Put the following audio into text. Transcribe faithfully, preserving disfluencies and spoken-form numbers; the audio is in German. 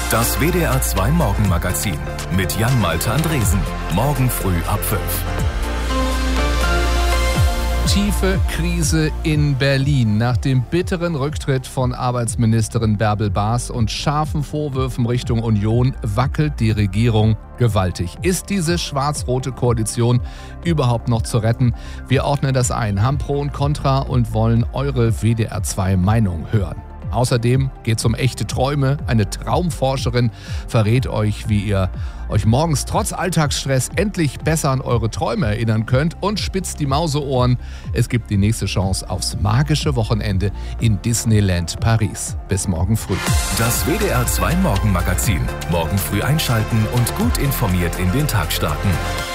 Das W D R zwei Morgenmagazin mit Jan Malte Andresen. Morgen früh ab fünf. Tiefe Krise in Berlin. Nach dem bitteren Rücktritt von Arbeitsministerin Bärbel Baas und scharfen Vorwürfen Richtung Union wackelt die Regierung gewaltig. Ist diese schwarz-rote Koalition überhaupt noch zu retten? Wir ordnen das ein, haben Pro und Contra und wollen eure W D R zwei Meinung hören. Außerdem geht es um echte Träume. Eine Traumforscherin verrät euch, wie ihr euch morgens trotz Alltagsstress endlich besser an eure Träume erinnern könnt und spitzt die Mauseohren. Es gibt die nächste Chance aufs magische Wochenende in Disneyland Paris. Bis morgen früh. Das W D R zwei Morgenmagazin. Morgen früh einschalten und gut informiert in den Tag starten.